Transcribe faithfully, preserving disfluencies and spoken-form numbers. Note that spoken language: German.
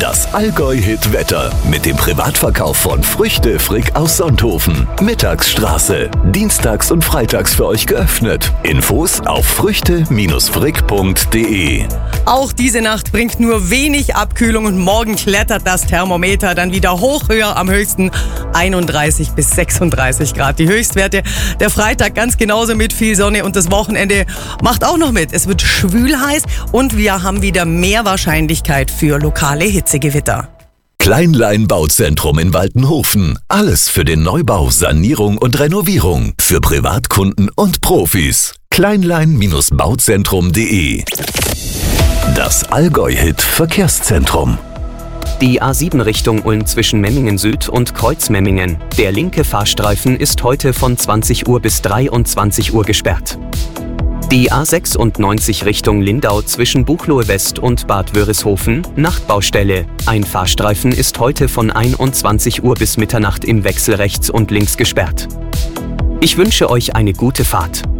Das Allgäu-Hit-Wetter mit dem Privatverkauf von Früchte Frick aus Sonthofen. Mittagsstraße. Dienstags und freitags für euch geöffnet. Infos auf früchte frick punkt de. Auch diese Nacht bringt nur wenig Abkühlung und morgen klettert das Thermometer dann wieder hoch, höher, am höchsten einunddreißig bis sechsunddreißig Grad. Die Höchstwerte. Der Freitag ganz genauso mit viel Sonne und das Wochenende macht auch noch mit. Es wird schwül heiß und wir haben wieder mehr Wahrscheinlichkeit für lokale Hitzegewitter. Kleinlein Bauzentrum in Waltenhofen. Alles für den Neubau, Sanierung und Renovierung. Für Privatkunden und Profis. kleinlein bauzentrum punkt de. Das Allgäu-Hit Verkehrszentrum. Die A sieben Richtung Ulm zwischen Memmingen Süd und Kreuzmemmingen. Der linke Fahrstreifen ist heute von zwanzig Uhr bis dreiundzwanzig Uhr gesperrt. Die A sechsundneunzig Richtung Lindau zwischen Buchloe West und Bad Wörishofen, Nachtbaustelle. Ein Fahrstreifen ist heute von einundzwanzig Uhr bis Mitternacht im Wechsel rechts und links gesperrt. Ich wünsche euch eine gute Fahrt.